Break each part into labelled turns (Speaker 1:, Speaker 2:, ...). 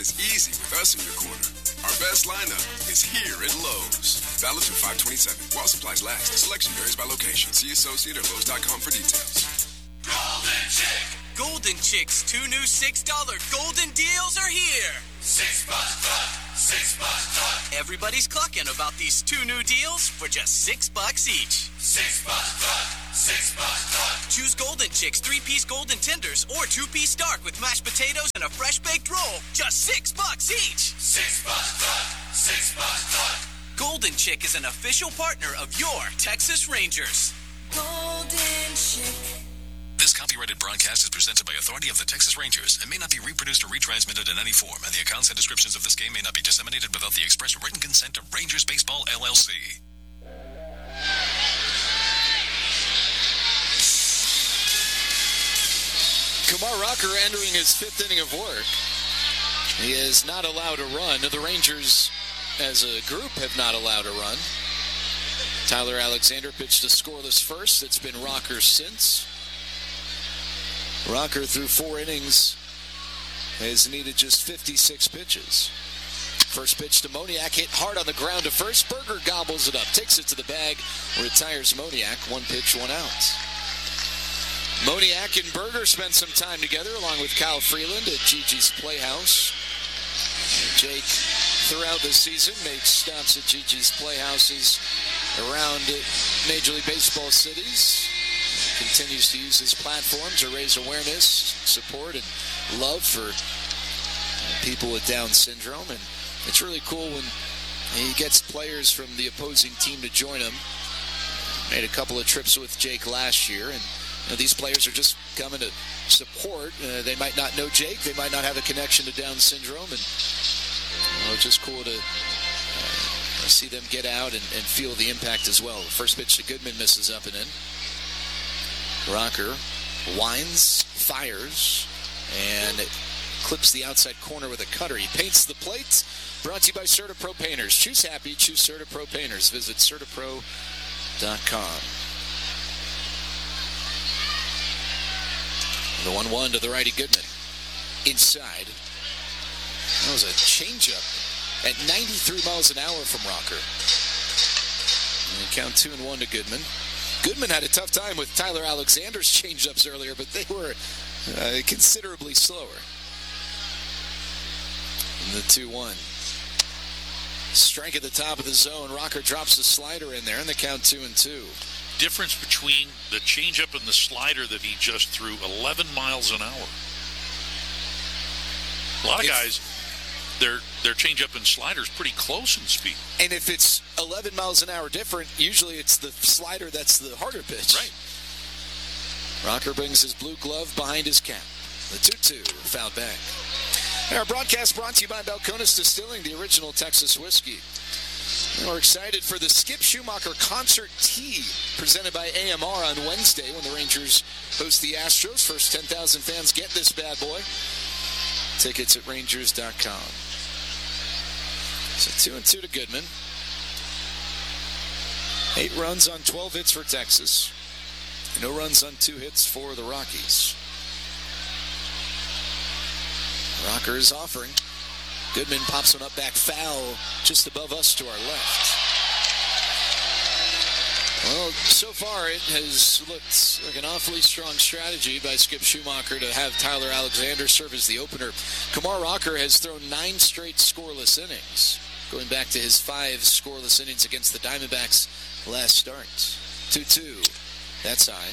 Speaker 1: is easy with us in your corner. Our best lineup is here at Lowe's. Valid through 5/27. While supplies last. Selection varies by location. See associate or Lowe's.com for details.
Speaker 2: Golden Chick.
Speaker 3: Golden Chick's 2 new $6 golden deals are here.
Speaker 2: $6 cluck.
Speaker 3: Everybody's clucking about these 2 new deals for just $6 each.
Speaker 2: $6 cluck.
Speaker 3: Choose Golden Chick's 3-piece golden tenders or 2-piece dark with mashed potatoes and a fresh baked roll. Just $6 each.
Speaker 2: $6 cluck.
Speaker 3: Golden Chick is an official partner of your Texas Rangers.
Speaker 4: Golden Chick.
Speaker 5: This copyrighted broadcast is presented by authority of the Texas Rangers and may not be reproduced or retransmitted in any form, and the accounts and descriptions of this game may not be disseminated without the express written consent of Rangers Baseball, LLC.
Speaker 6: Kumar Rocker entering his 5th inning of work. He is not allowed a run. The Rangers, as a group, have not allowed a run. Tyler Alexander pitched a scoreless first. It's been Rocker since. Rocker, through 4 innings, has needed just 56 pitches. First pitch to Moniak, hit hard on the ground to first. Berger gobbles it up, takes it to the bag, retires Moniak. 1 pitch, 1 out. Moniak and Berger spent some time together, along with Kyle Freeland at Gigi's Playhouse. Jake, throughout the season, makes stops at Gigi's Playhouses around Major League Baseball cities. Continues to use his platform to raise awareness, support, and love for people with Down syndrome. And it's really cool when he gets players from the opposing team to join him. Made a couple of trips with Jake last year, and these players are just coming to support. They might not know Jake. They might not have a connection to Down syndrome. And it's just cool to see them get out and feel the impact as well. First pitch to Goodman, misses up and in. Rocker winds, fires, and clips the outside corner with a cutter. He paints the plate. Brought to you by CertaPro Painters. Choose happy, choose CertaPro Painters. Visit CertaPro.com. The 1-1 to the righty Goodman. Inside. That was a changeup at 93 miles an hour from Rocker. And count 2-1 to Goodman. Goodman had a tough time with Tyler Alexander's changeups earlier, but they were considerably slower. And the 2-1. Strike at the top of the zone. Rocker drops the slider in there, and the count 2-2.
Speaker 7: Difference between the changeup and the slider that he just threw, 11 miles an hour. A lot of guys, their changeup and slider is pretty close in speed.
Speaker 6: And if it's 11 miles an hour different, usually it's the slider that's the harder pitch.
Speaker 7: Right.
Speaker 6: Rocker brings his blue glove behind his cap. The 2-2, foul back. Our broadcast brought to you by Balcones Distilling, the original Texas whiskey. And we're excited for the Skip Schumacher Concert Tea presented by AMR on Wednesday when the Rangers host the Astros. First 10,000 fans get this bad boy. Tickets at Rangers.com. So 2-2 to Goodman. 8 runs on 12 hits for Texas. No runs on 2 hits for the Rockies. Rocker is offering. Goodman pops one up back foul just above us to our left. Well, so far it has looked like an awfully strong strategy by Skip Schumacher to have Tyler Alexander serve as the opener. Kumar Rocker has thrown 9 straight scoreless innings, going back to his 5 scoreless innings against the Diamondbacks last start. 2-2. That's high.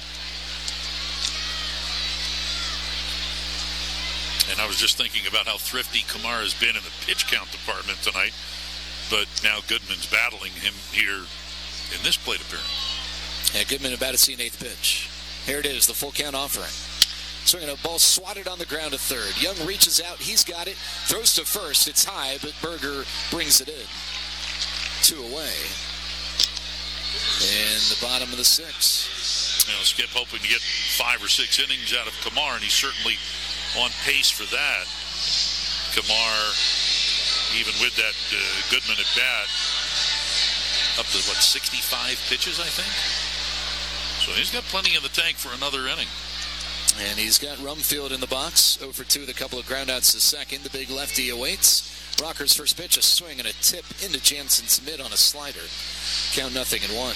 Speaker 7: And I was just thinking about how thrifty Kumar has been in the pitch count department tonight. But now Goodman's battling him here in this plate appearance.
Speaker 6: Yeah, Goodman about to see an 8th pitch. Here it is, the full count offering. Swinging a ball swatted on the ground to third. Young reaches out, he's got it. Throws to first, it's high, but Berger brings it in. 2 away. In the bottom of the 6th.
Speaker 7: You know, Skip hoping to get 5 or 6 innings out of Kumar, and he's certainly on pace for that. Kumar, even with that Goodman at bat, up to, 65 pitches, I think? So he's got plenty in the tank for another inning.
Speaker 6: And he's got Rumfield in the box. 0 for 2 with a couple of groundouts to second. The big lefty awaits. Rocker's first pitch, a swing and a tip into Jansen's mid on a slider. Count 0-1.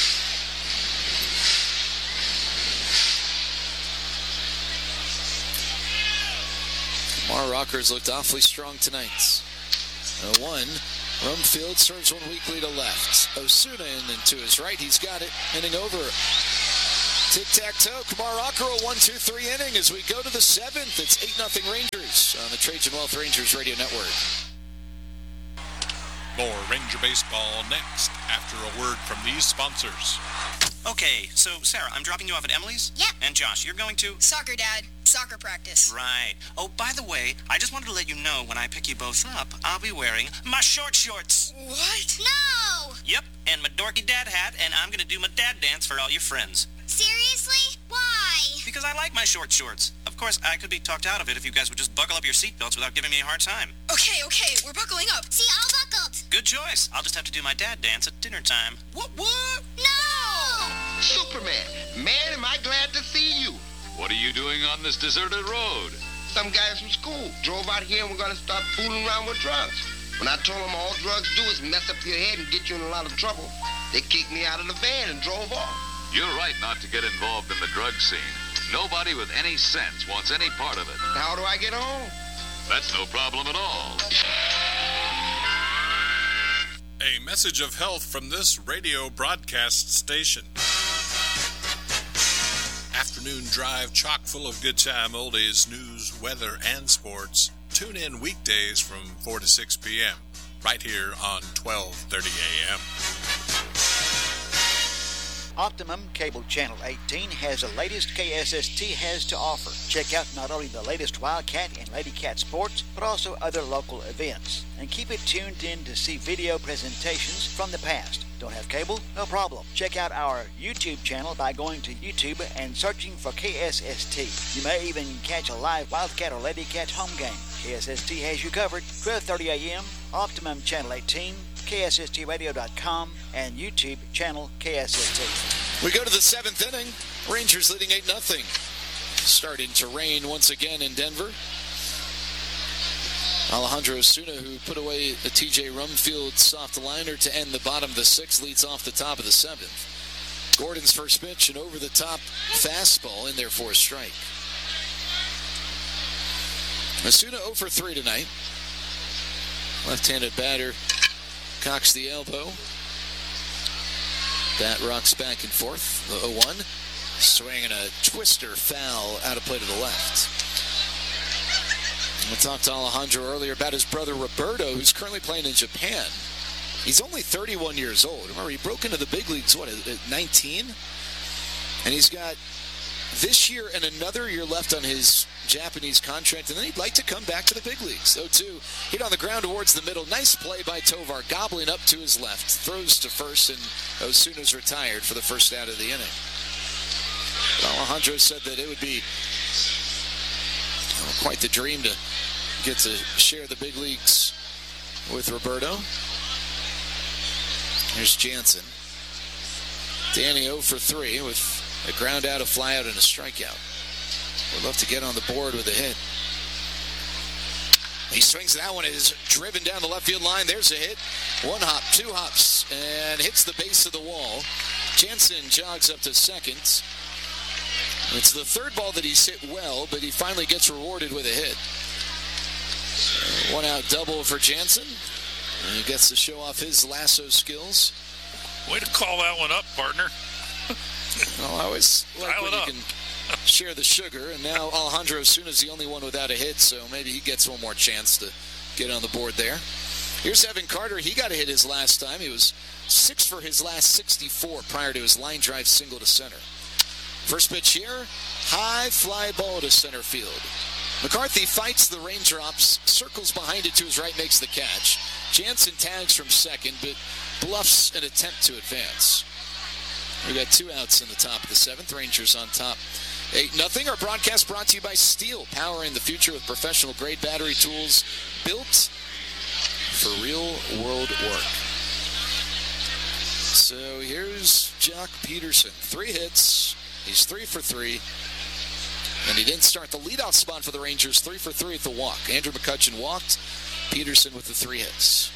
Speaker 6: Kamar Rockers looked awfully strong tonight. 0-1. Rumfield serves one weakly to left. Osuna in and to his right. He's got it. Inning over. Tic-tac-toe. Kamar Rocker, a 1-2-3 inning as we go to the 7th. It's 8-0 Rangers on the Trajan Wealth Rangers Radio Network.
Speaker 8: More Ranger baseball next after a word from these sponsors.
Speaker 3: Okay, so Sarah, I'm dropping you off at Emily's?
Speaker 4: Yep.
Speaker 3: And Josh, you're going to?
Speaker 4: Soccer, Dad. Soccer practice.
Speaker 3: Right. Oh, by the way, I just wanted to let you know when I pick you both up, I'll be wearing my short shorts.
Speaker 4: What? No!
Speaker 3: Yep, and my dorky dad hat, and I'm going to do my dad dance for all your friends.
Speaker 4: Seriously? Why?
Speaker 3: Because I like my short shorts. Of course, I could be talked out of it if you guys would just buckle up your seatbelts without giving me a hard time.
Speaker 4: Okay, we're buckling up. See, all buckled.
Speaker 3: Good choice. I'll just have to do my dad dance at dinner time. What?
Speaker 4: No!
Speaker 9: Superman, man, am I glad to see you.
Speaker 2: What are you doing on this deserted road?
Speaker 9: Some guys from school drove out here and we're going to start fooling around with drugs. When I told them all drugs do is mess up your head and get you in a lot of trouble, they kicked me out of the van and drove off.
Speaker 2: You're right not to get involved in the drug scene. Nobody with any sense wants any part of it.
Speaker 9: How do I get home?
Speaker 2: That's no problem at all.
Speaker 8: A message of health from this radio broadcast station. Afternoon drive chock full of good time oldies, news, weather, and sports. Tune in weekdays from 4 to 6 p.m. right here on 1230 a.m.
Speaker 10: Optimum Cable Channel 18 has the latest KSST has to offer. Check out not only the latest Wildcat and Lady Cat sports, but also other local events. And keep it tuned in to see video presentations from the past. Don't have cable? No problem. Check out our YouTube channel by going to YouTube and searching for KSST. You may even catch a live Wildcat or Lady Cat home game. KSST has you covered. 12:30 a.m., Optimum Channel 18, KSSTradio.com, and YouTube channel KSST.
Speaker 6: We go to the 7th inning. Rangers leading 8-0. Starting to rain once again in Denver. Alejandro Osuna, who put away a TJ Rumfield soft liner to end the bottom of the 6th, leads off the top of the 7th. Gordon's first pitch, an over-the-top fastball in there for a strike. Osuna 0 for 3 tonight. Left-handed batter cocks the elbow. Bat rocks back and forth. The 0-1. Swinging a twister foul out of play to the left. We talked to Alejandro earlier about his brother Roberto, who's currently playing in Japan. He's only 31 years old. Remember, he broke into the big leagues, at 19? And he's got this year and another year left on his Japanese contract, and then he'd like to come back to the big leagues. 0-2, hit on the ground towards the middle. Nice play by Tovar, gobbling up to his left. Throws to first, and Osuna's retired for the first out of the inning. But Alejandro said that it would be quite the dream to get to share the big leagues with Roberto. Here's Jansen. Danny 0 for 3 with a ground out, a fly out, and a strikeout. Would love to get on the board with a hit. He swings that one. It is driven down the left field line. There's a hit. 1 hop, 2 hops, and hits the base of the wall. Jansen jogs up to second. It's the 3rd ball that he's hit well, but he finally gets rewarded with a hit. 1 out double for Jansen. And he gets to show off his lasso skills.
Speaker 7: Way to call that one up, partner.
Speaker 6: Well, I always like when you can share the sugar, and now Alejandro Osuna's the only one without a hit, so maybe he gets one more chance to get on the board there. Here's Evan Carter. He got a hit his last time. He was 6 for his last 64 prior to his line drive single to center. First pitch here, high fly ball to center field. McCarthy fights the raindrops, circles behind it to his right, makes the catch. Jansen tags from second, but bluffs an attempt to advance. We got 2 outs in the top of the 7th. Rangers on top 8-0. Our broadcast brought to you by Steel, powering the future with professional-grade battery tools built for real-world work. So here's Jock Peterson. 3 hits. He's 3 for 3. And he didn't start the leadoff spot for the Rangers, 3 for 3 at the walk. Andrew McCutchen walked, Peterson with the 3 hits.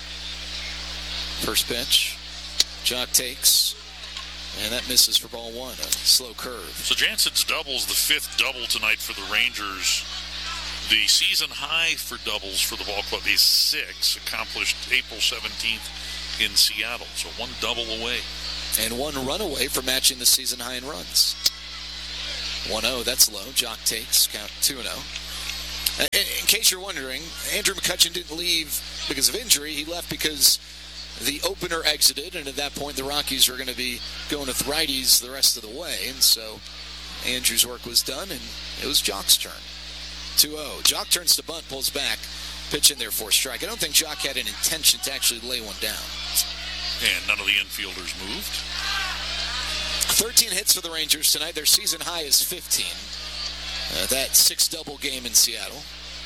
Speaker 6: First pitch, Jock takes, and that misses for ball 1, a slow curve.
Speaker 7: So Jansen's doubles the 5th double tonight for the Rangers. The season high for doubles for the ball club is 6, accomplished April 17th in Seattle. So 1 double away.
Speaker 6: And 1 run away from matching the season high in runs. 1-0, that's low. Jock takes, count 2-0. In case you're wondering, Andrew McCutchen didn't leave because of injury. He left because the opener exited, and at that point the Rockies were going to be going with righties the rest of the way. And so Andrew's work was done, and it was Jock's turn. 2-0. Jock turns to bunt, pulls back, pitch in there for a strike. I don't think Jock had an intention to actually lay one down.
Speaker 7: And none of the infielders moved.
Speaker 6: 13 hits for the Rangers tonight. Their season high is 15. That 6-double game in Seattle.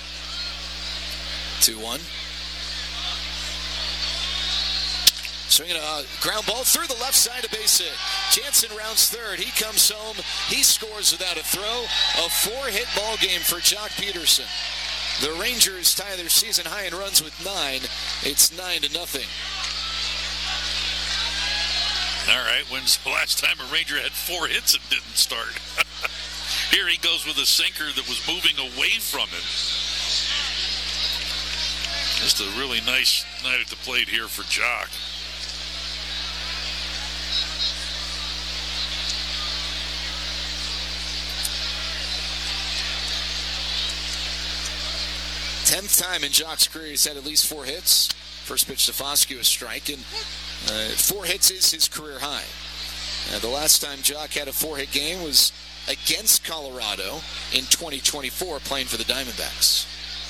Speaker 6: 2-1. Swinging a ground ball through the left side, a base hit. Jansen rounds third. He comes home. He scores without a throw. A 4-hit ball game for Jock Peterson. The Rangers tie their season high in runs with 9. It's 9-0.
Speaker 7: All right, when's the last time a Ranger had 4 hits and didn't start? Here he goes with a sinker that was moving away from him. Just a really nice night at the plate here for Jock.
Speaker 6: Tenth time in Jock's career he's had at least 4 hits. First pitch to Foscue, a strike, and 4 hits is his career high. The last time Jock had a 4-hit game was against Colorado in 2024, playing for the Diamondbacks.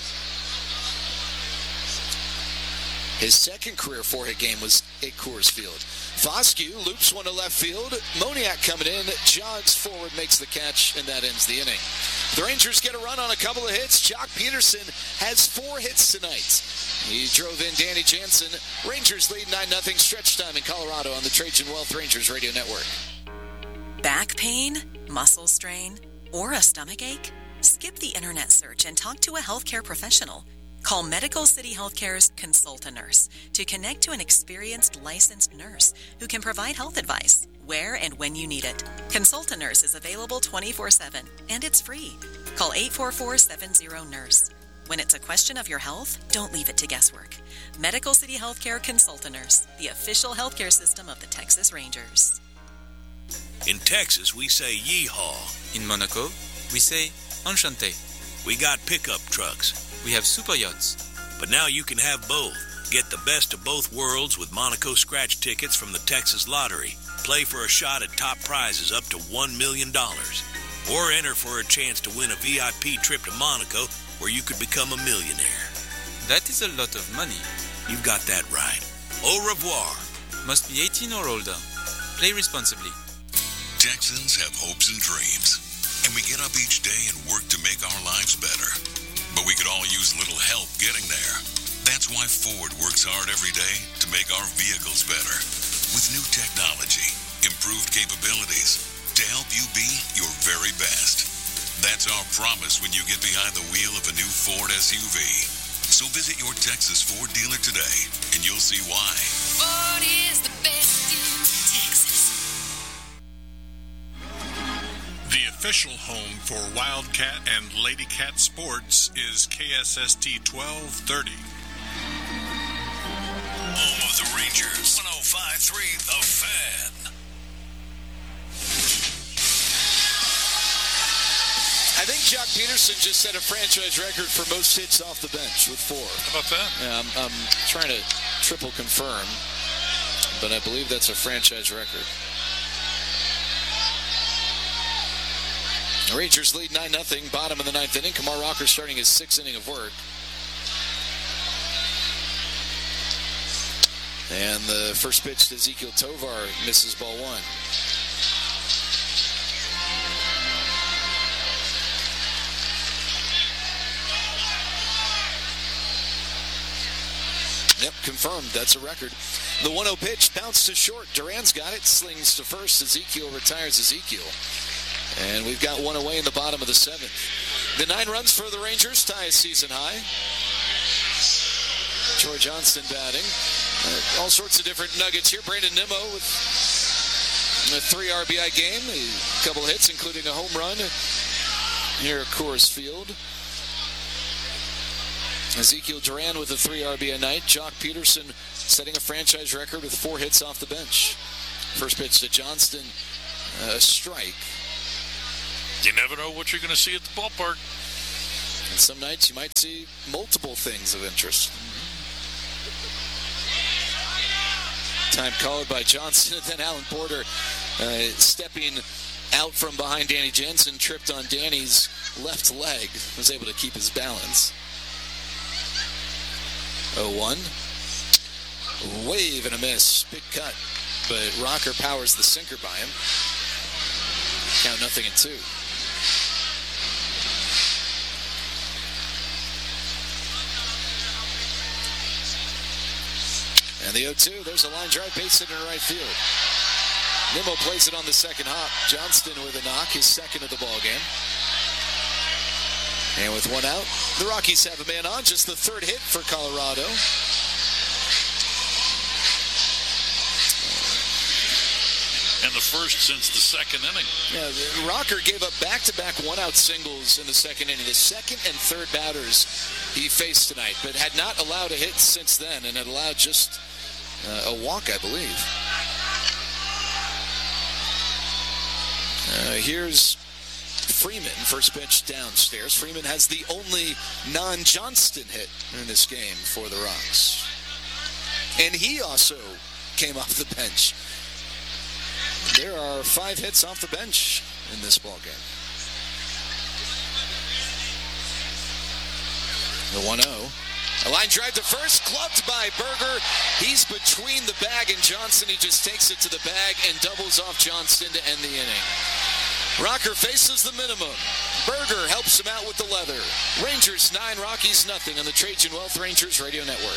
Speaker 6: His second career 4-hit game was at Coors Field. Foscue loops one to left field. Moniak coming in, jogs forward, makes the catch, and that ends the inning. The Rangers get a run on a couple of hits. Jock Peterson has 4 hits tonight. He drove in Danny Jansen. Rangers lead 9-0, stretch time in Colorado on the Trajan Wealth Rangers Radio Network.
Speaker 11: Back pain, muscle strain, or a stomach ache? Skip the internet search and talk to a healthcare professional. Call Medical City Healthcare's Consult-A-Nurse to connect to an experienced licensed nurse who can provide health advice where and when you need it. Consult-A-Nurse is available 24/7 and it's free. Call 844-70-NURSE. When it's a question of your health, don't leave it to guesswork. Medical City Healthcare Consult-A-Nurse, the official healthcare system of the Texas Rangers.
Speaker 12: In Texas, we say yeehaw.
Speaker 13: In Monaco, we say enchanté.
Speaker 12: We got pickup trucks.
Speaker 13: We have super yachts.
Speaker 12: But now you can have both. Get the best of both worlds with Monaco scratch tickets from the Texas Lottery. Play for a shot at top prizes up to $1 million. Or enter for a chance to win a VIP trip to Monaco where you could become a millionaire.
Speaker 13: That is a lot of money.
Speaker 12: You've got that right. Au revoir.
Speaker 13: Must be 18 or older. Play responsibly.
Speaker 14: Texans have hopes and dreams. And we get up each day and work to make our lives better. But we could all use a little help getting there. That's why Ford works hard every day to make our vehicles better. With new technology, improved capabilities, to help you be your very best. That's our promise when you get behind the wheel of a new Ford SUV. So visit your Texas Ford dealer today, and you'll see why.
Speaker 15: Ford is the best in Texas.
Speaker 8: The official home for Wildcat and Lady Cat sports is KSST 1230.
Speaker 14: Home of the Rangers, 105.3 The Fan.
Speaker 6: I think Jock Peterson just set a franchise record for most hits off the bench with 4.
Speaker 7: How about that?
Speaker 6: Yeah, I'm trying to triple confirm, but I believe that's a franchise record. The Rangers lead 9-0, bottom of the 9th inning. Kamar Rocker starting his 6th inning of work. And the first pitch to Ezekiel Tovar misses ball 1. Yep, confirmed. That's a record. The 1-0 pitch bounced to short. Duran's got it. Slings to first. Ezekiel retires Ezekiel. And we've got one away in the bottom of the 7th. The 9 runs for the Rangers tie a season high. Troy Johnston batting. All sorts of different nuggets here. Brandon Nimmo with a 3 RBI game. A couple hits, including a home run here at Coors Field. Ezekiel Duran with a 3 RBI night. Jock Peterson setting a franchise record with 4 hits off the bench. First pitch to Johnston, a strike.
Speaker 7: You never know what you're going to see at the ballpark.
Speaker 6: And some nights you might see multiple things of interest. Time called by Johnson, and then Alan Porter stepping out from behind Danny Jansen, tripped on Danny's left leg, was able to keep his balance. 0-1. Wave and a miss. Big cut. But Rocker powers the sinker by him. Count 0-2. And the 0-2, there's a line drive, base hit in right field. Nimmo plays it on the second hop. Johnston with a knock, his second of the ball game. And with 1 out, the Rockies have a man on, just the 3rd hit for Colorado.
Speaker 7: And the first since the 2nd inning.
Speaker 6: Yeah, Rocker gave up back-to-back 1-out singles in the 2nd inning. The 2nd and 3rd batters he faced tonight, but had not allowed a hit since then, and had allowed just a walk, I believe. Here's Freeman, first pitch downstairs. Freeman has the only non-Johnston hit in this game for the Rocks. And he also came off the bench. There are 5 hits off the bench in this ballgame. The 1-0. A line drive to first, gloved by Berger. He's between the bag and Johnson. He just takes it to the bag and doubles off Johnston to end the inning. Rocker faces the minimum. Berger helps him out with the leather. Rangers 9, Rockies nothing on the Trajan Wealth Rangers Radio Network.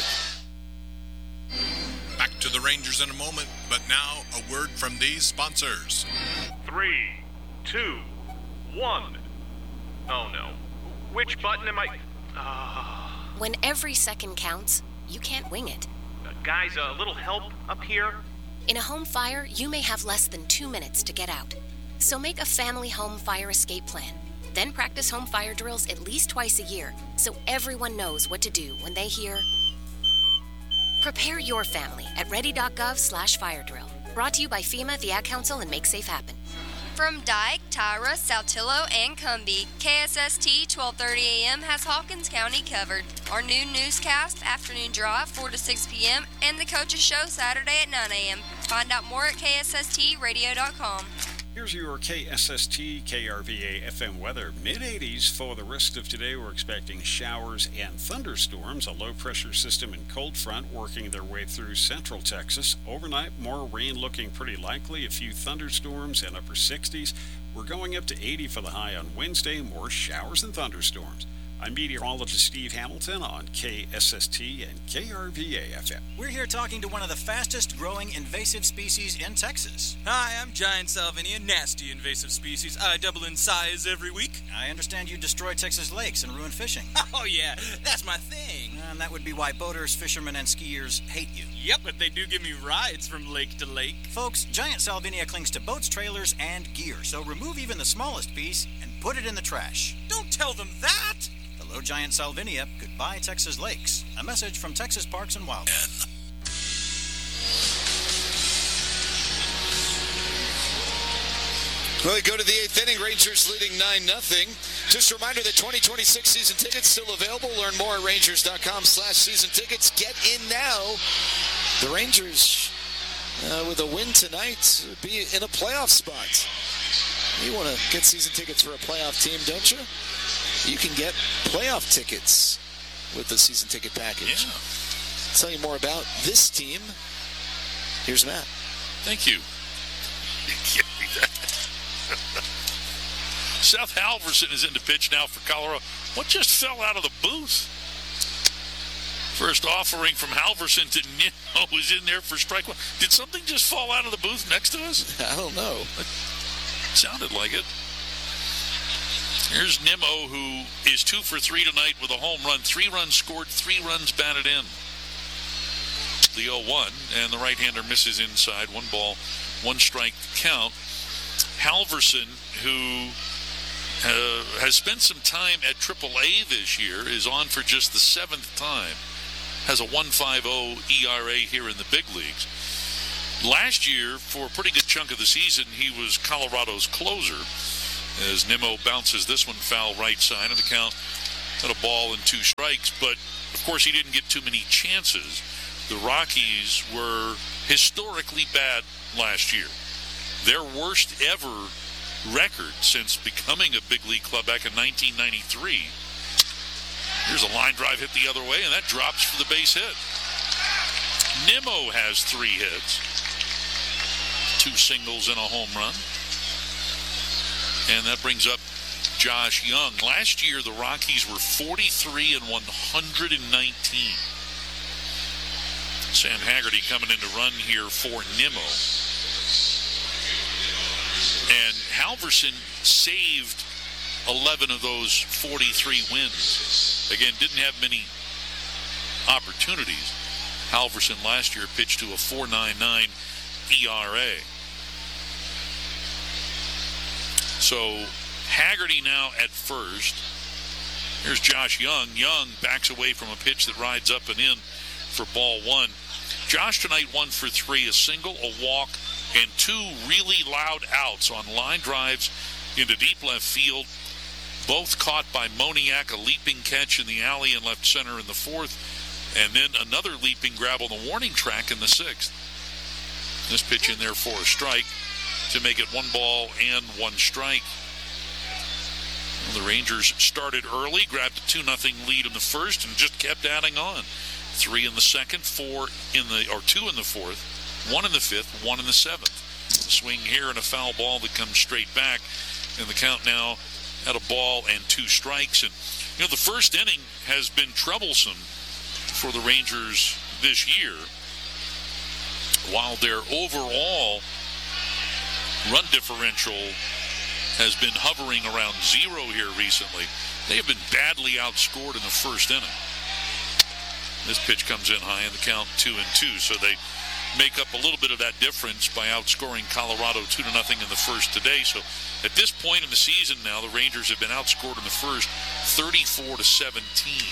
Speaker 8: Back to the Rangers in a moment, but now a word from these sponsors.
Speaker 16: 3, 2, 1. Oh no. Which button am I...
Speaker 17: When every second counts, you can't wing it.
Speaker 16: Guys, a little help up here?
Speaker 17: In a home fire, you may have less than 2 minutes to get out. So make a family home fire escape plan. Then practice home fire drills at least twice a year so everyone knows what to do when they hear... Prepare your family at ready.gov/fire drill. Brought to you by FEMA, the Ad Council, and Make Safe Happen.
Speaker 18: From Dyke, Tyra, Saltillo, and Cumbie, KSST 1230 AM has Hawkins County covered. Our new newscast, Afternoon Drive, 4 to 6 p.m., and the Coaches Show Saturday at 9 a.m. Find out more at KSSTradio.com.
Speaker 19: Here's your KSST KRVA FM weather. Mid-80s for the rest of today. We're expecting showers and thunderstorms. A low-pressure system and cold front working their way through central Texas. Overnight, more rain looking pretty likely. A few thunderstorms and upper 60s. We're going up to 80 for the high on Wednesday. More showers and thunderstorms. I'm meteorologist Steve Hamilton on KSST and KRVA FM.
Speaker 20: We're here talking to one of the fastest growing invasive species in Texas.
Speaker 21: Hi, I'm Giant Salvinia, nasty invasive species. I double in size every week.
Speaker 20: I understand you destroy Texas lakes and ruin fishing.
Speaker 21: Oh yeah, that's my thing.
Speaker 20: And that would be why boaters, fishermen, and skiers hate you.
Speaker 21: Yep, but they do give me rides from lake to lake.
Speaker 20: Folks, Giant Salvinia clings to boats, trailers, and gear, so remove even the smallest piece and put it in the trash.
Speaker 21: Don't tell them that!
Speaker 20: Hello, Giant Salvinia. Goodbye, Texas lakes. A message from Texas Parks and Wildlife.
Speaker 6: Well, we go to the 8th inning. Rangers leading 9-0. Just a reminder that 2026 season tickets still available. Learn more at Rangers.com/season tickets. Get in now. The Rangers, with a win tonight, would be in a playoff spot. You want to get season tickets for a playoff team, don't you? You can get playoff tickets with the season ticket package.
Speaker 7: Yeah.
Speaker 6: Tell you more about this team. Here's Matt.
Speaker 7: Thank you. Seth Halverson is in the pitch now for Colorado. What just fell out of the booth? First offering from Halverson to Nimmo was in there for strike one. Did something just fall out of the booth next to us?
Speaker 6: I don't know.
Speaker 7: It sounded like it. Here's Nimmo, who is 2 for 3 tonight with a home run. 3 runs scored, 3 runs batted in. The 0-1, and the right-hander misses inside. 1 ball, 1 strike count. Halverson, who has spent some time at AAA this year, is on for just the 7th time. Has a 1.50 ERA here in the big leagues. Last year, for a pretty good chunk of the season, he was Colorado's closer. As Nimmo bounces this one foul right side, and the count at a ball and 2 strikes. But, of course, he didn't get too many chances. The Rockies were historically bad last year. Their worst ever record since becoming a big league club back in 1993. Here's a line drive hit the other way, and that drops for the base hit. Nimmo has 3 hits, 2 singles and a home run. And that brings up Josh Young. Last year, the Rockies were 43 and 119. Sam Haggerty coming in to run here for Nimmo. And Halverson saved 11 of those 43 wins. Again, didn't have many opportunities. Halverson last year pitched to a 4.99 ERA. So Haggerty now at first. Here's Josh Young. Young backs away from a pitch that rides up and in for ball 1. Josh tonight 1 for 3, a single, a walk, and 2 really loud outs on line drives into deep left field. Both caught by Moniak, a leaping catch in the alley in left center in the 4th, and then another leaping grab on the warning track in the 6th. This pitch in there for a strike to make it 1 ball and 1 strike. Well, the Rangers started early, grabbed a 2-0 lead in the first, and just kept adding on. 3 in the second, 2 in the 4th, 1 in the 5th, 1 in the 7th. A swing here and a foul ball that comes straight back, and the count now at a ball and 2 strikes. And the first inning has been troublesome for the Rangers this year. While their overall run differential has been hovering around 0 here recently, they have been badly outscored in the first inning. This pitch comes in high, and the count 2-2, so they make up a little bit of that difference by outscoring Colorado 2-0 in the first today. So at this point in the season now, the Rangers have been outscored in the first 34-17.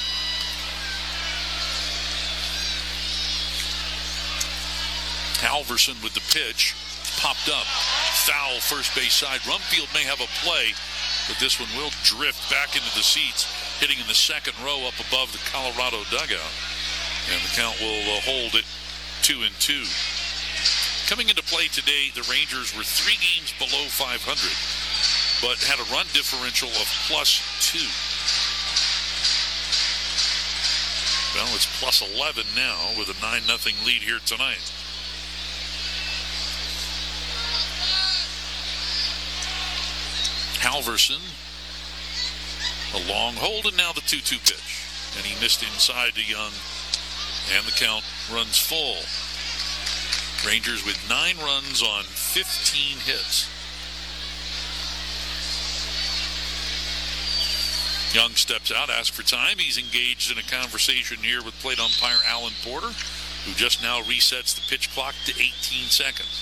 Speaker 7: Halverson with the pitch, popped up, foul first base side. Rumfield may have a play, but this one will drift back into the seats, hitting in the second row up above the Colorado dugout. And the count will hold it 2-2. Coming into play today, the Rangers were 3 games below 500, but had a run differential of +2. Well, it's +11 now with a 9-0 lead here tonight. Halverson, a long hold, and now the 2-2 pitch. And he missed inside to Young, and the count runs full. Rangers with 9 runs on 15 hits. Young steps out, asks for time. He's engaged in a conversation here with plate umpire Alan Porter, who just now resets the pitch clock to 18 seconds.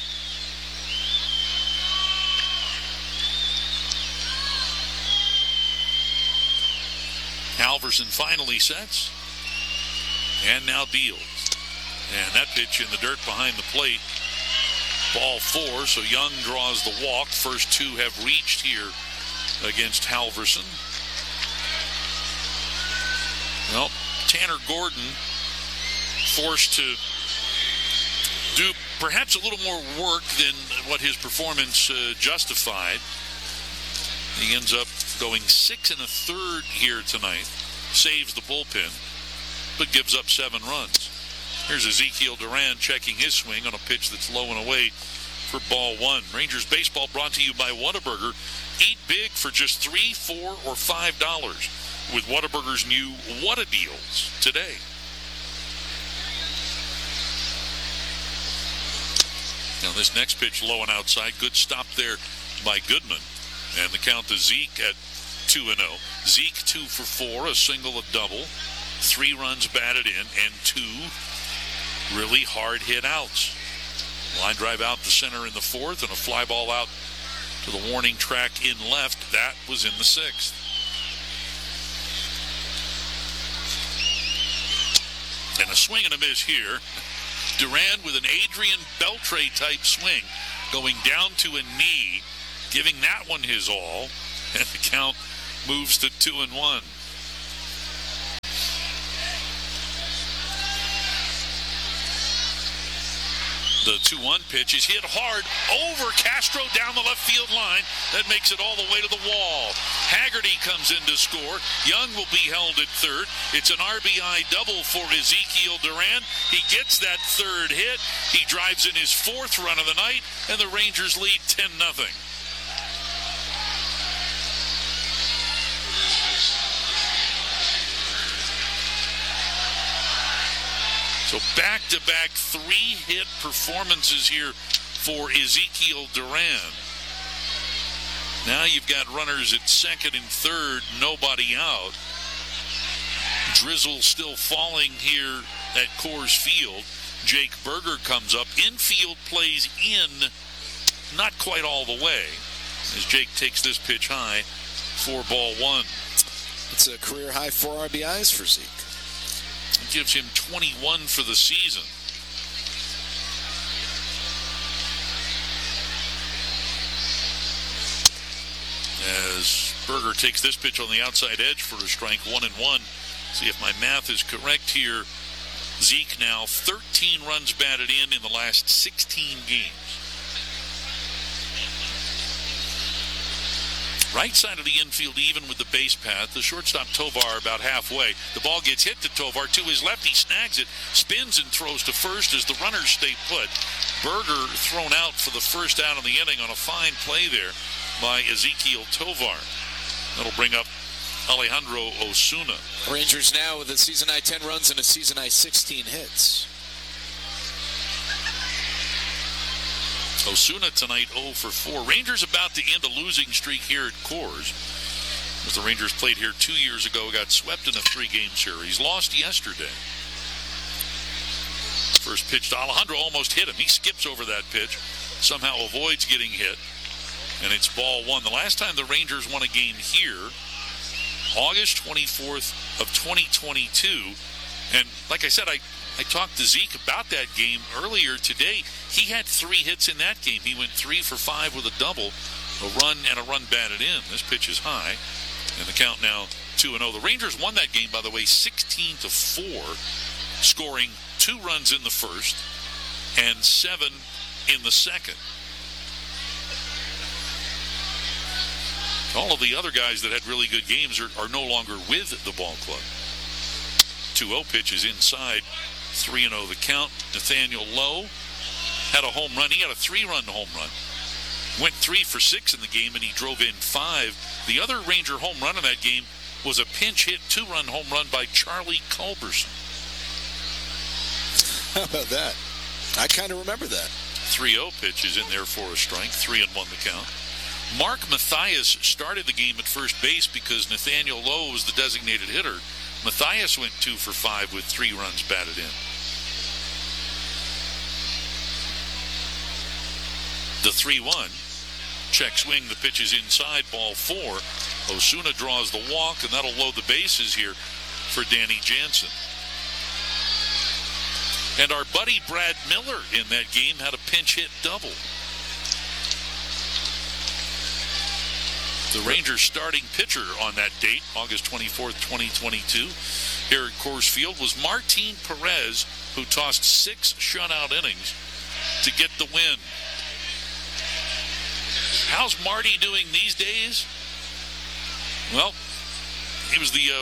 Speaker 7: Halverson finally sets, and now deals. And that pitch in the dirt behind the plate. Ball 4, so Young draws the walk. First 2 have reached here against Halverson. Well, Tanner Gordon forced to do perhaps a little more work than what his performance justified. He ends up going 6 1/3 here tonight. Saves the bullpen, but gives up 7 runs. Here's Ezekiel Duran checking his swing on a pitch that's low and away for ball 1. Rangers baseball brought to you by Whataburger. Eat big for just $3, $4, or $5 with Whataburger's new Whata Deals today. Now this next pitch low and outside. Good stop there by Goodman. And the count to Zeke at 2-0. Zeke 2 for 4, a single, a double, 3 runs batted in, and 2 really hard hit outs. Line drive out the center in the 4th, and a fly ball out to the warning track in left. That was in the 6th. And a swing and a miss here. Duran with an Adrian Beltre type swing, going down to a knee, giving that one his all, and the count moves to 2-1. The 2-1 pitch is hit hard over Castro down the left field line. That makes it all the way to the wall. Haggerty comes in to score. Young will be held at third. It's an RBI double for Ezekiel Duran. He gets that third hit. He drives in his 4th run of the night, and the Rangers lead 10-0. So back-to-back 3-hit performances here for Ezekiel Duran. Now you've got runners at 2nd and 3rd, nobody out. Drizzle still falling here at Coors Field. Jake Berger comes up. Infield plays in, not quite all the way, as Jake takes this pitch high for ball 1.
Speaker 6: It's a career high 4 RBIs for Zeke.
Speaker 7: It gives him 21 for the season. As Berger takes this pitch on the outside edge for a strike, 1-1. See if my math is correct here. Zeke now 13 runs batted in the last 16 games. Right side of the infield even with the base path. The shortstop Tovar about halfway. The ball gets hit to Tovar. To his left, he snags it, spins and throws to first as the runners stay put. Berger thrown out for the first out of the inning on a fine play there by Ezekiel Tovar. That'll bring up Alejandro Osuna.
Speaker 6: Rangers now with a season-high 10 runs and a season-high 16 hits.
Speaker 7: Osuna tonight 0 for 4. Rangers about to end a losing streak here at Coors. As the Rangers played here 2 years ago, got swept in a 3-game series. Lost yesterday. First pitch to Alejandro, almost hit him. He skips over that pitch, somehow avoids getting hit, and it's ball 1. The last time the Rangers won a game here, August 24th of 2022. And like I said, I talked to Zeke about that game earlier today. He had 3 hits in that game. He went 3 for 5 with a double, a run, and a run batted in. This pitch is high, and the count now 2-0. The Rangers won that game, by the way, 16-4, scoring 2 runs in the first and 7 in the second. All of the other guys that had really good games are no longer with the ball club. 2-0 pitch is inside. 3-0 the count. Nathaniel Lowe had a home run. He had a 3-run home run. Went 3 for 6 in the game, and he drove in 5. The other Ranger home run in that game was a pinch hit 2-run home run by Charlie Culberson.
Speaker 6: How about that? I kind of remember that.
Speaker 7: 3-0 pitch is in there for a strike. 3-1 the count. Mark Mathias started the game at first base because Nathaniel Lowe was the designated hitter. Mathias went 2 for 5 with 3 runs batted in. The 3-1. Check swing. The pitch is inside. Ball 4. Osuna draws the walk, and that'll load the bases here for Danny Jansen. And our buddy Brad Miller in that game had a pinch hit double. The Rangers starting pitcher on that date, August 24th, 2022, here at Coors Field, was Martin Perez, who tossed 6 shutout innings to get the win. How's Marty doing these days? Well, he was the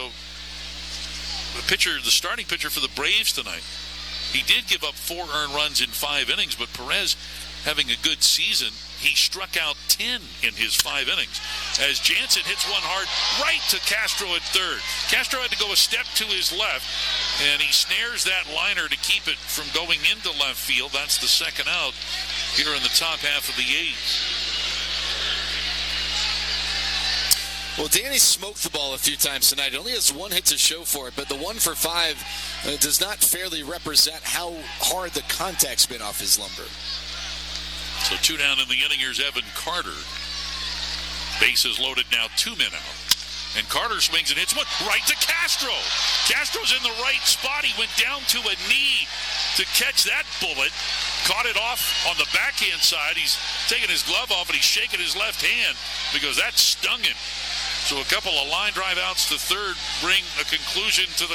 Speaker 7: starting pitcher for the Braves tonight. He did give up 4 earned runs in 5 innings, but Perez having a good season. He struck out 10 in his 5 innings. As Jansen hits one hard right to Castro at third. Castro had to go a step to his left, and he snares that liner to keep it from going into left field. That's the second out here in the top half of the 8th.
Speaker 6: Well, Danny smoked the ball a few times tonight. He only has one hit to show for it, but the 1 for 5 does not fairly represent how hard the contact's been off his lumber.
Speaker 7: So 2 down in the inning. Here's Evan Carter. Bases loaded now, 2 men out. And Carter swings and hits one right to Castro. Castro's in the right spot. He went down to a knee to catch that bullet. Caught it off on the backhand side. He's taking his glove off and he's shaking his left hand because that stung him. So a couple of line drive outs to third bring a conclusion to the